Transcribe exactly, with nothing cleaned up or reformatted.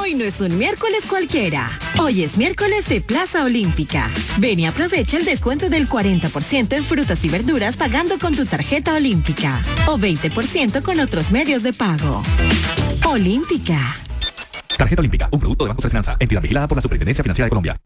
Hoy no es un miércoles cualquiera. Hoy es miércoles de Plaza Olímpica. Ven y aprovecha el descuento del cuarenta por ciento en frutas y verduras pagando con tu tarjeta Olímpica. O veinte por ciento con otros medios de pago. Olímpica. Tarjeta Olímpica, un producto de Banco de Finanza, entidad vigilada por la Superintendencia Financiera de Colombia.